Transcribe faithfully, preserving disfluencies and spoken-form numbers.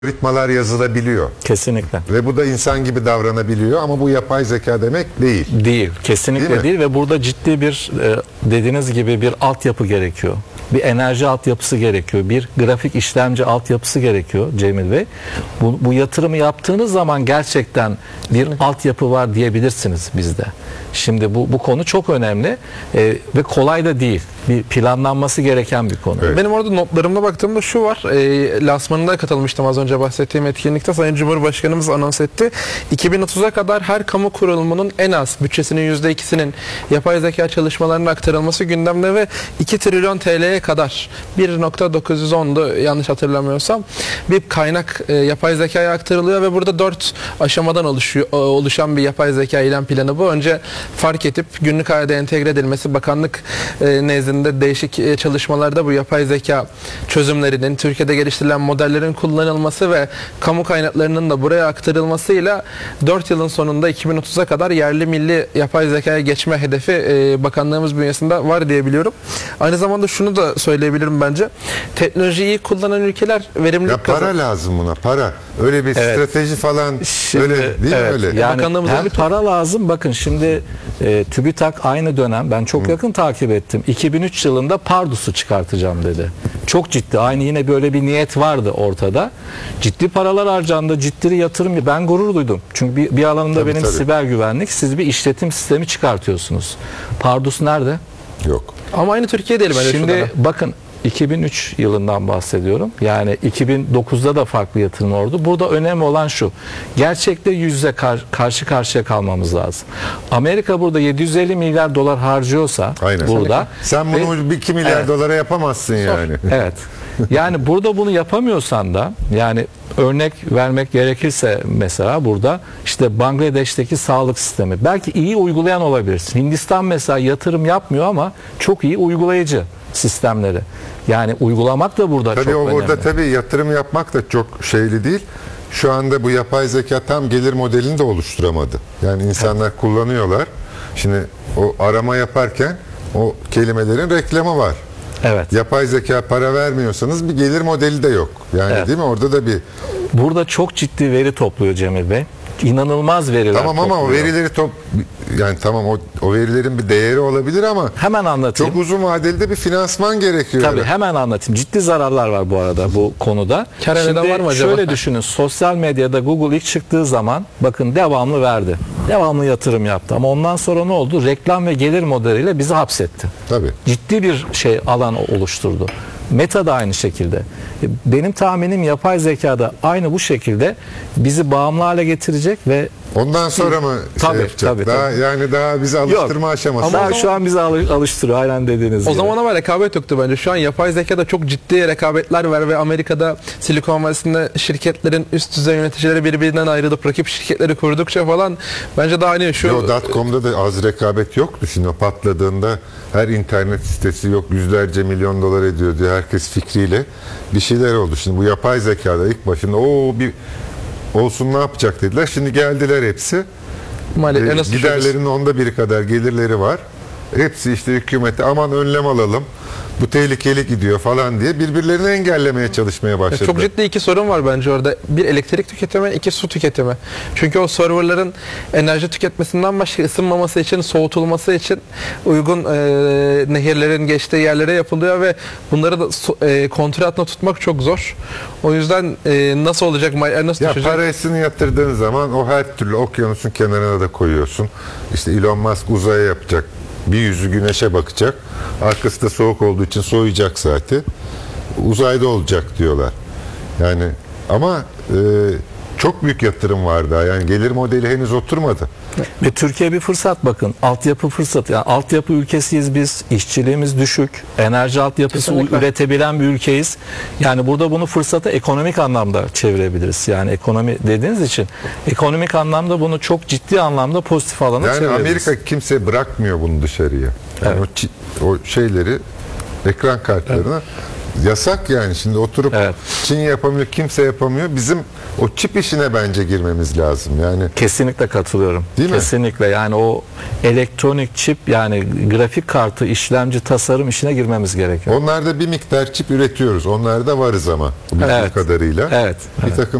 algoritmalar yazılabiliyor. Kesinlikle. Ve bu da insan gibi davranabiliyor ama bu yapay zeka demek değil. Değil. Kesinlikle Değil değil, mi? ve burada ciddi bir e, dediğiniz gibi bir altyapı gerekiyor. Bir enerji altyapısı gerekiyor. Bir grafik işlemci altyapısı gerekiyor Cemil Bey. Bu, bu yatırımı yaptığınız zaman gerçekten bir altyapı var diyebilirsiniz bizde. Şimdi bu, bu konu çok önemli e, ve kolay da değil. Bir planlanması gereken bir konu. Evet. Benim orada notlarımda baktığımda şu var. E, lansmanına katılmıştım az önce bahsettiğim etkinlikte. Sayın Cumhurbaşkanımız anons etti. iki bin otuza kadar her kamu kurulumunun en az bütçesinin yüzde ikisinin yapay zeka çalışmalarına aktarılması gündemde ve iki trilyon T L'ye kadar bir nokta dokuz yüz ondu yanlış hatırlamıyorsam bir kaynak e, yapay zekaya aktarılıyor ve burada dört aşamadan oluşuyor, oluşan bir yapay zeka eylem planı bu. Önce fark edip günlük hayata entegre edilmesi, bakanlık e, nezdinde değişik e, çalışmalarda bu yapay zeka çözümlerinin, Türkiye'de geliştirilen modellerin kullanılması ve kamu kaynaklarının da buraya aktarılmasıyla dört yılın sonunda iki bin otuza kadar yerli milli yapay zekaya geçme hedefi e, bakanlığımız bünyesinde var diye biliyorum. Aynı zamanda şunu da söyleyebilirim bence. Teknolojiyi kullanan ülkeler verimlilik Ya para kazan- lazım buna, para. Öyle bir Evet. strateji falan Şimdi, öyle değil evet, mi öyle? Yani Bakanlığımıza hem bir- para lazım. Bakın şimdi e, TÜBİTAK aynı dönem, ben çok yakın takip ettim. iki bin üç yılında Pardus'u çıkartacağım dedi. Çok ciddi. Aynı yine böyle bir niyet vardı ortada. Ciddi paralar harcandı. Ciddi yatırım. Ben gurur duydum. Çünkü bir, bir alanında Tabii, benim tabii. siber güvenlik. Siz bir işletim sistemi çıkartıyorsunuz. Pardus nerede? Yok. Ama aynı Türkiye değil bence şu Şimdi dönem. bakın, iki bin üç yılından bahsediyorum. Yani iki bin dokuzda da farklı yatırım oldu. Burada önemli olan şu. Gerçekle yüz yüze kar- karşı karşıya kalmamız lazım. Amerika burada yedi yüz elli milyar dolar harcıyorsa Aynen. burada Sen ve- bunu bir iki milyar Evet. dolara yapamazsın yani. Evet. Yani burada bunu yapamıyorsan da, yani örnek vermek gerekirse mesela burada işte Bangladeş'teki sağlık sistemi belki iyi uygulayan olabilirsin. Hindistan mesela yatırım yapmıyor ama çok iyi uygulayıcı sistemleri. Yani uygulamak da burada Tabii çok o önemli. burada tabii yatırım yapmak da çok şeyli değil. Şu anda bu yapay zeka tam gelir modelini de oluşturamadı. Yani insanlar kullanıyorlar. Şimdi o arama yaparken o kelimelerin reklamı var. Evet. Yapay zeka para vermiyorsanız bir gelir modeli de yok. Yani Evet. değil mi? Orada da bir Burada çok ciddi veri topluyor Cemil Bey. İnanılmaz veriler tamam ama o topluyor. verileri top yani tamam o, o verilerin bir değeri olabilir ama Hemen anlatayım. çok uzun vadeli de bir finansman gerekiyor. Tabii yani. hemen anlatayım. Ciddi zararlar var bu arada bu konuda. Kar eden Şimdi var mı acaba? şöyle düşünün. Sosyal medyada Google ilk çıktığı zaman bakın devamlı verdi. Devamlı yatırım yaptı. Ama ondan sonra ne oldu? Reklam ve gelir modeliyle bizi hapsetti. Tabii. Ciddi bir şey alan oluşturdu. Meta da aynı şekilde. E, Benim tahminim yapay zekada aynı bu şekilde bizi bağımlı hale getirecek ve Ondan sonra mı şey Tabii, yapacak? tabii, daha tabii. yani daha bizi alıştırma aşaması. daha o zaman- şu an bizi alı- alıştırıyor aynen dediğiniz O gibi. zaman ama rekabet yoktu bence. Şu an yapay zekada çok ciddi rekabetler var ve Amerika'da Silikon Vadisi'nde şirketlerin üst düzey yöneticileri birbirinden ayrılıp rakip şirketleri kurdukça falan bence daha hani şu Yo, dot-com'da da az rekabet yoktu. Şimdi o patladığında her internet sitesi yok yüzlerce milyon dolar ediyor diye herkes fikriyle bir şeyler oldu. Şimdi bu yapay zekada ilk başında o bir olsun ne yapacak dediler. Şimdi geldiler hepsi. mali- E, nasıl giderlerinin onda biri kadar gelirleri var. Hepsi işte hükümete aman önlem alalım. Bu tehlikeli gidiyor falan diye birbirlerini engellemeye çalışmaya başladılar. Çok ciddi iki sorun var bence orada. Bir elektrik tüketimi, iki su tüketimi. Çünkü o serverların enerji tüketmesinden başka ısınmaması için, soğutulması için uygun e, nehirlerin geçtiği yerlere yapılıyor ve bunları da su- e, kontrol altında tutmak çok zor. O yüzden e, nasıl olacak, ma- nasıl Ya düşecek? parasını yatırdığın zaman o her türlü okyanusun kenarına da koyuyorsun. İşte Elon Musk uzaya yapacak. Bir yüzü güneşe bakacak. Arkası da soğuk olduğu için soğuyacak zaten. Uzayda olacak diyorlar. Yani ama e, çok büyük yatırım var daha. Yani gelir modeli henüz oturmadı. Ve Türkiye bir fırsat bakın. Altyapı fırsatı. Yani altyapı ülkesiyiz biz. İşçiliğimiz düşük. Enerji altyapısı Kesinlikle. üretebilen bir ülkeyiz. Yani burada bunu fırsata ekonomik anlamda çevirebiliriz. Yani ekonomi dediğiniz için ekonomik anlamda bunu çok ciddi anlamda pozitif alana Yani çevirebiliriz. Amerika kimse bırakmıyor bunu dışarıya. Yani Evet. o, çi- o şeyleri ekran kartlarına Yasak yani, şimdi oturup Evet. Çin yapamıyor, kimse yapamıyor. Bizim o çip işine bence girmemiz lazım. Yani Kesinlikle katılıyorum. Değil mi? Kesinlikle yani o elektronik çip, yani grafik kartı, işlemci, tasarım işine girmemiz gerekiyor. onlarda bir miktar çip üretiyoruz. Onlarda varız ama bildiğim Evet. kadarıyla. Evet. Bir Evet. takım